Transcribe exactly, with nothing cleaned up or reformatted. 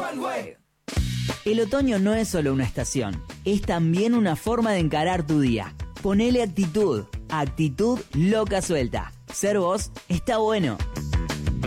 El otoño no es solo una estación, es también una forma de encarar tu día. Ponele actitud, actitud loca suelta. Ser vos está bueno.